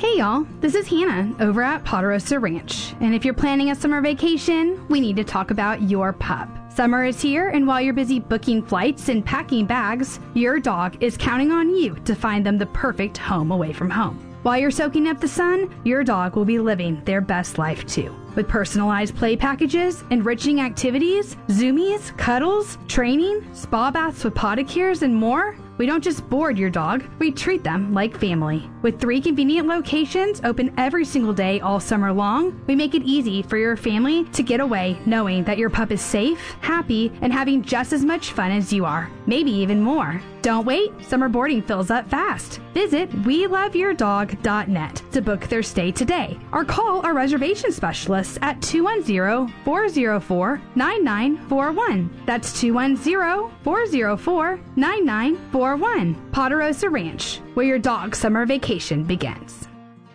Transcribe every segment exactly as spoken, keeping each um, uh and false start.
Hey y'all, this is Hannah over at Ponderosa Ranch, and if you're planning a summer vacation, we need to talk about your pup. Summer is here, and while you're busy booking flights and packing bags, your dog is counting on you to find them the perfect home away from home. While you're soaking up the sun, your dog will be living their best life too. With personalized play packages, enriching activities, zoomies, cuddles, training, spa baths with podicures, and more, we don't just board your dog, we treat them like family. With three convenient locations open every single day all summer long, we make it easy for your family to get away knowing that your pup is safe, happy, and having just as much fun as you are, maybe even more. Don't wait, summer boarding fills up fast. Visit we love your dog dot net to book their stay today, or call our reservation specialists at two one zero, four zero four, nine nine four one. That's two one zero, four zero four, nine nine four one. Ponderosa Ranch, where your dog's summer vacation begins.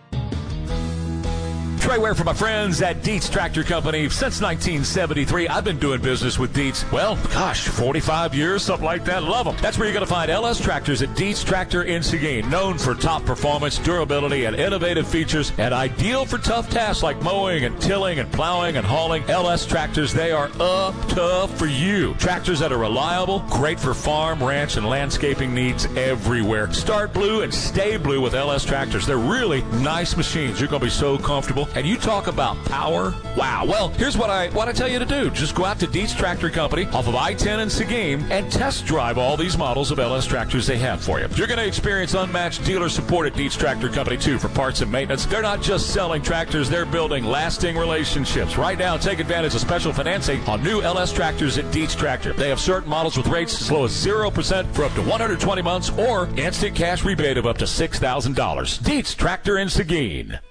Trey Ware for my friends at Dietz Tractor Company. Since nineteen seventy-three, I've been doing business with Dietz. Well, gosh, forty-five years, something like that. Love them. That's where you're going to find L S Tractors at Dietz Tractor in Seguin. Known for top performance, durability, and innovative features, and ideal for tough tasks like mowing and tilling and plowing and hauling. L S Tractors, they are up tough for you. Tractors that are reliable, great for farm, ranch, and landscaping needs everywhere. Start blue and stay blue with L S Tractors. They're really nice machines. You're going to be so comfortable. And you talk about power. Wow. Well, here's what I want to tell you to do. Just go out to Dietz Tractor Company off of I ten in Seguin and test drive all these models of L S Tractors they have for you. You're going to experience unmatched dealer support at Dietz Tractor Company, too, for parts and maintenance. They're not just selling tractors. They're building lasting relationships. Right now, take advantage of special financing on new L S Tractors at Dietz Tractor. They have certain models with rates as low as zero percent for up to one hundred twenty months or instant cash rebate of up to six thousand dollars. Dietz Tractor in Seguin.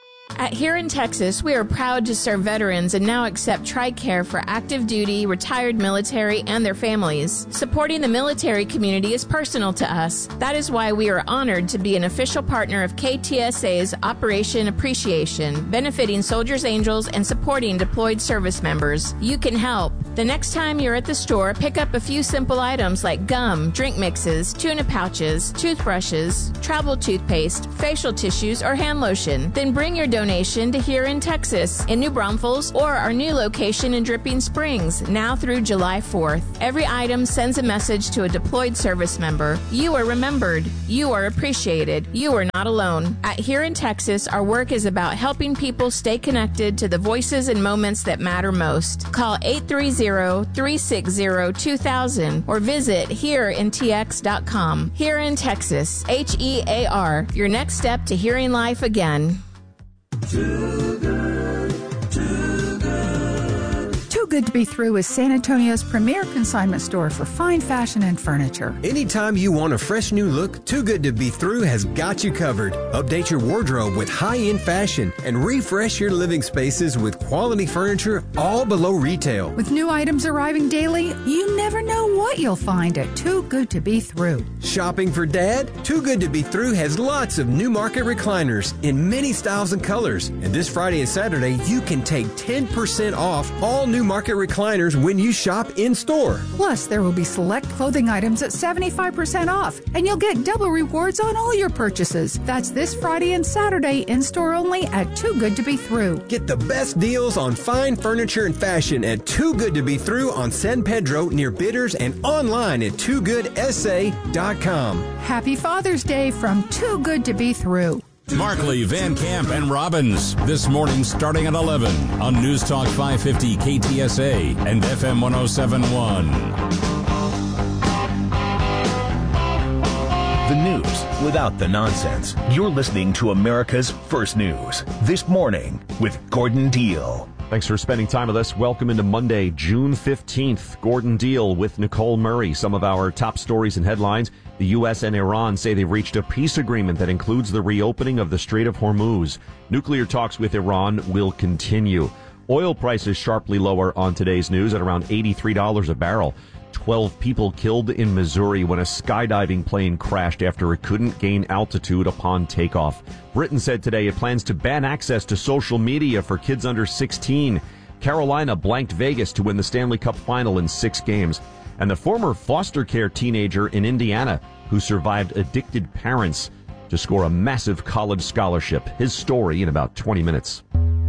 At Here in Texas, we are proud to serve veterans and now accept TRICARE for active duty, retired military, and their families. Supporting the military community is personal to us. That is why we are honored to be an official partner of K T S A's Operation Appreciation, benefiting Soldiers Angels and supporting deployed service members. You can help. The next time you're at the store, pick up a few simple items like gum, drink mixes, tuna pouches, toothbrushes, travel toothpaste, facial tissues, or hand lotion. Then bring your donation to Here in Texas, in New Braunfels, or our new location in Dripping Springs, now through July fourth. Every item sends a message to a deployed service member. You are remembered. You are appreciated. You are not alone. At Here in Texas, our work is about helping people stay connected to the voices and moments that matter most. Call eight three zero, three six zero, two thousand or visit here in T X dot com. Here in Texas, H E A R, your next step to hearing life again. Too good, too good. Too Good to Be Through is San Antonio's premier consignment store for fine fashion and furniture. Anytime you want a fresh new look, Too Good to Be Through has got you covered. Update your wardrobe with high-end fashion and refresh your living spaces with quality furniture all below retail. With new items arriving daily, you never know what you'll find at Too Good to Be Through. Shopping for Dad? Too Good to Be Through has lots of new market recliners in many styles and colors. And this Friday and Saturday, you can take ten percent off all new market recliners when you shop in-store. Plus, there will be select clothing items at seventy-five percent off, and you'll get double rewards on all your purchases. That's this Friday and Saturday, in-store only at Too Good to Be Through. Get the best deals on fine furniture and fashion at Too Good to Be Through on San Pedro near Bitters and online at too good s a dot com. Happy Father's Day from Too Good to Be Through. Markley, Van Camp, and Robbins. This morning starting at eleven on News Talk five fifty K T S A and F M one oh seven point one. The news without the nonsense. You're listening to America's First News. This morning with Gordon Deal. Thanks for spending time with us. Welcome into Monday, June fifteenth. Gordon Deal with Nicole Murray. Some of our top stories and headlines. The U S and Iran say they've reached a peace agreement that includes the reopening of the Strait of Hormuz. Nuclear talks with Iran will continue. Oil prices sharply lower on today's news at around eighty-three dollars a barrel. Twelve people killed in Missouri when a skydiving plane crashed after it couldn't gain altitude upon takeoff. Britain said today it plans to ban access to social media for kids under sixteen. Carolina blanked Vegas to win the Stanley Cup final in six games. And the former foster care teenager in Indiana who survived addicted parents to score a massive college scholarship. His story in about twenty minutes.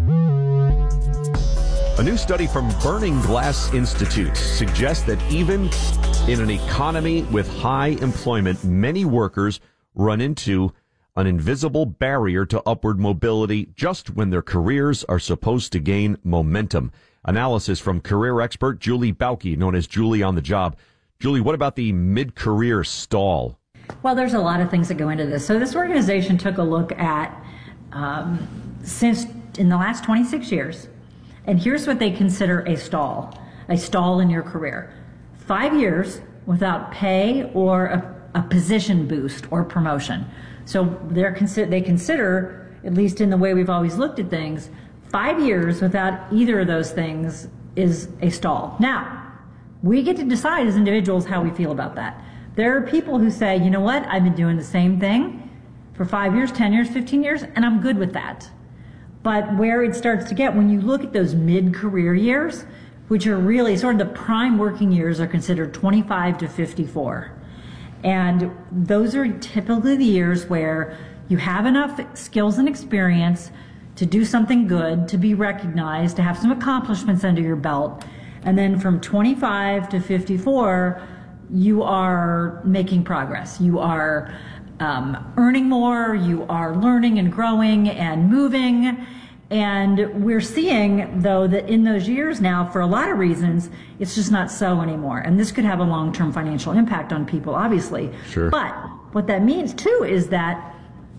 A new study from Burning Glass Institute suggests that even in an economy with high employment, many workers run into an invisible barrier to upward mobility just when their careers are supposed to gain momentum. Analysis from career expert Julie Bauke, known as Julie on the Job. Julie, what about the mid-career stall? Well, there's a lot of things that go into this. So this organization took a look at, um, since in the last twenty-six years, and here's what they consider a stall, a stall in your career. Five years without pay or a, a position boost or promotion. So they're consider, they consider, at least in the way we've always looked at things, five years without either of those things is a stall. Now, we get to decide as individuals how we feel about that. There are people who say, you know what, I've been doing the same thing for five years, ten years, fifteen years, and I'm good with that. But where it starts to get, when you look at those mid-career years, which are really sort of the prime working years, are considered twenty-five to fifty-four. And those are typically the years where you have enough skills and experience to do something good, to be recognized, to have some accomplishments under your belt. And then from twenty-five to fifty-four, you are making progress. You are um, earning more, you are learning and growing and moving. And we're seeing, though, that in those years now, for a lot of reasons, it's just not so anymore. And this could have a long-term financial impact on people, obviously. Sure. But what that means, too, is that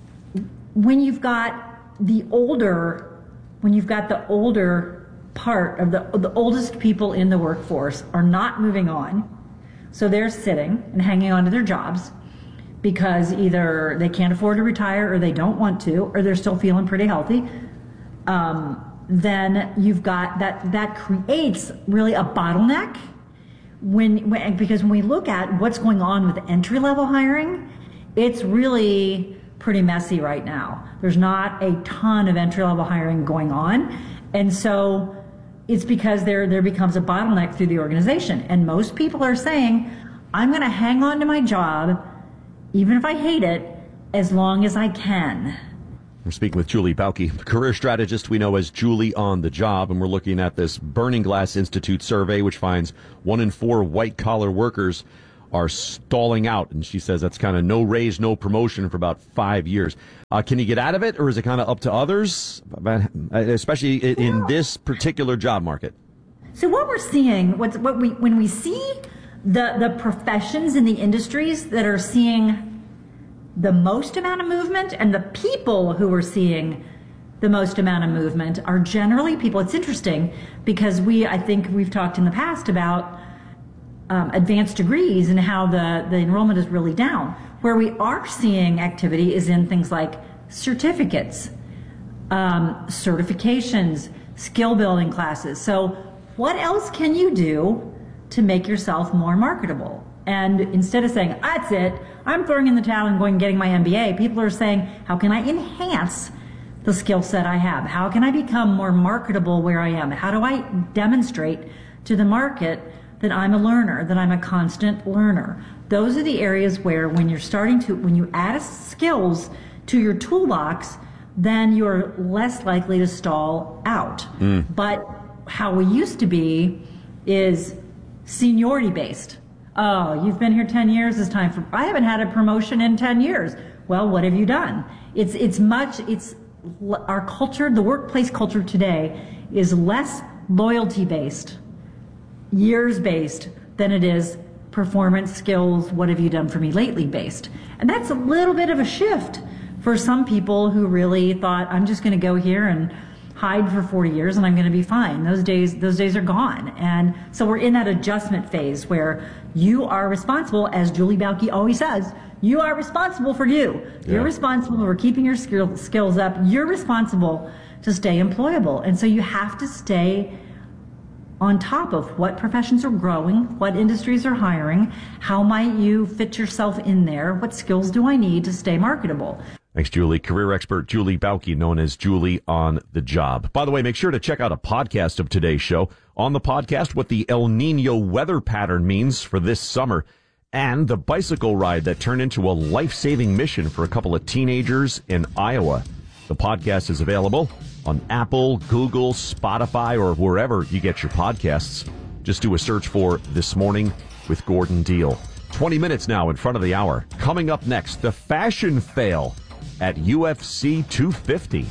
when you've got the older, when you've got the older part of the, the oldest people in the workforce are not moving on, so they're sitting and hanging on to their jobs because either they can't afford to retire or they don't want to, or they're still feeling pretty healthy. Um, then you've got that, that creates really a bottleneck when, when, because when we look at what's going on with entry level hiring, it's really pretty messy right now. There's not a ton of entry level hiring going on. And so it's because there, there becomes a bottleneck through the organization. And most people are saying, I'm going to hang on to my job, even if I hate it, as long as I can. We're speaking with Julie Bauke, career strategist we know as Julie on the Job, and we're looking at this Burning Glass Institute survey, which finds one in four white-collar workers are stalling out, and she says that's kind of no raise, no promotion for about five years. Uh, can you get out of it, or is it kind of up to others, especially in this particular job market? So what we're seeing, what's, what we when we see the the professions in the industries that are seeing the most amount of movement, and the people who are seeing the most amount of movement are generally people. It's interesting because we, I think we've talked in the past about um, advanced degrees and how the, the enrollment is really down. Where we are seeing activity is in things like certificates, um, certifications, skill building classes. So what else can you do to make yourself more marketable? And instead of saying, that's it, I'm throwing in the towel and going and getting my M B A, people are saying, how can I enhance the skill set I have? How can I become more marketable where I am? How do I demonstrate to the market that I'm a learner, that I'm a constant learner? Those are the areas where when you're starting to, when you add skills to your toolbox, then you're less likely to stall out. Mm. But how we used to be is seniority based. Oh, you've been here ten years, it's time for, I haven't had a promotion in ten years. Well, what have you done? It's, it's much, it's, our culture, the workplace culture today is less loyalty based, years based, than it is performance, skills, what have you done for me lately based. And that's a little bit of a shift for some people who really thought, I'm just going to go here and hide for forty years and I'm going to be fine. Those days, those days are gone. And so we're in that adjustment phase where you are responsible, as Julie Bauke always says, you are responsible for you. Yeah. You're responsible for keeping your skill, skills up. You're responsible to stay employable. And so you have to stay on top of what professions are growing, what industries are hiring, how might you fit yourself in there, what skills do I need to stay marketable. Thanks, Julie. Career expert Julie Bauke, known as Julie on the Job. By the way, make sure to check out a podcast of today's show. On the podcast, what the El Nino weather pattern means for this summer. and the bicycle ride that turned into a life-saving mission for a couple of teenagers in Iowa. The podcast is available on Apple, Google, Spotify, or wherever you get your podcasts. Just do a search for This Morning with Gordon Deal. twenty minutes now in front of the hour. Coming up next, the fashion fail at U F C two fifty.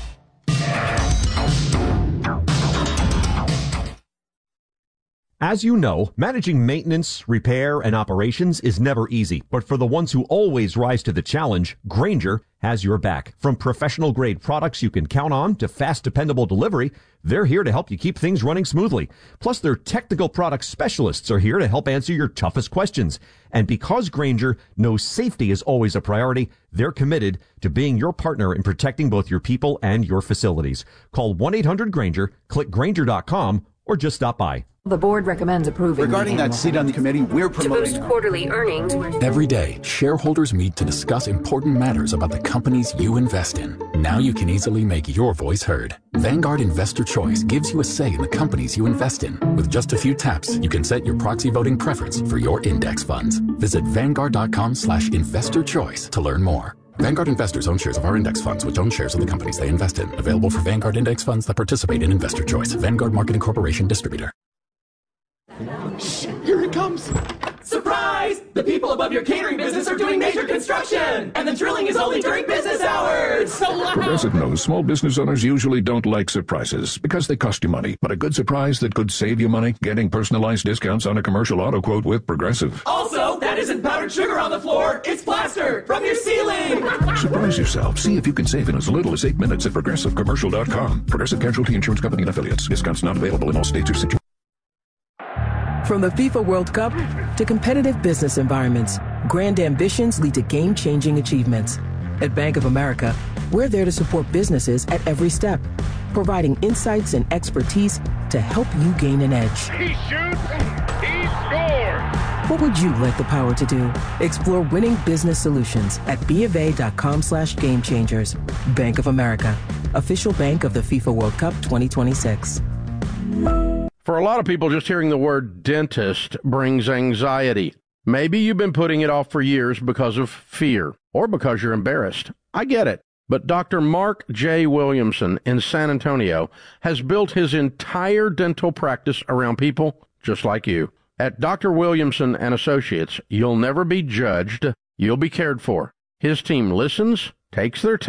As you know, managing maintenance, repair, and operations is never easy. But for the ones who always rise to the challenge, Grainger has your back. From professional-grade products you can count on to fast, dependable delivery, they're here to help you keep things running smoothly. Plus, their technical product specialists are here to help answer your toughest questions. And because Grainger knows safety is always a priority, they're committed to being your partner in protecting both your people and your facilities. Call one eight hundred Grainger, click Grainger dot com, or just stop by. The board recommends approving. Regarding that seat on the committee, we're promoting... To boost quarterly earnings. Every day, shareholders meet to discuss important matters about the companies you invest in. Now you can easily make your voice heard. Vanguard Investor Choice gives you a say in the companies you invest in. With just a few taps, you can set your proxy voting preference for your index funds. Visit Vanguard.com slash investor choice to learn more. Vanguard investors own shares of our index funds, which own shares of the companies they invest in. Available for Vanguard index funds that participate in Investor Choice. Vanguard Marketing Corporation distributor. Shh, here it comes. Surprise! The people above your catering business are doing major construction, and the drilling is only during business hours. So loud. Progressive knows small business owners usually don't like surprises because they cost you money. But a good surprise that could save you money? Getting personalized discounts on a commercial auto quote with Progressive. Also, that isn't powdered sugar on the floor. It's plaster from your ceiling. Surprise yourself. See if you can save in as little as eight minutes at Progressive Commercial dot com. Progressive Casualty Insurance Company and Affiliates. Discounts not available in all states or situations. From the FIFA World Cup to competitive business environments, grand ambitions lead to game-changing achievements. At Bank of America, we're there to support businesses at every step, providing insights and expertise to help you gain an edge. He shoots, he scores! What would you like the power to do? Explore winning business solutions at BofA.com slash game changers. Bank of America, official bank of the FIFA World Cup twenty twenty-six. For a lot of people, just hearing the word dentist brings anxiety. Maybe you've been putting it off for years because of fear or because you're embarrassed. I get it. But Doctor Mark J. Williamson in San Antonio has built his entire dental practice around people just like you. At Doctor Williamson and Associates, you'll never be judged. You'll be cared for. His team listens, takes their time,